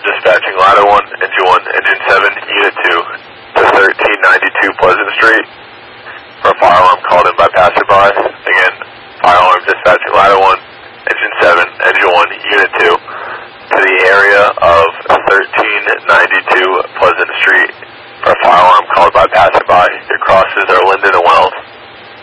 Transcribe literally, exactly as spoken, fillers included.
dispatching ladder one, engine one, engine seven, unit two to thirteen ninety-two Pleasant Street for a fire alarm called in by passerby. Again, fire alarm dispatching ladder one, engine seven, engine one, unit two to the area of thirteen ninety-two Pleasant Street for a fire alarm called by passerby. Your crosses are Linden and West.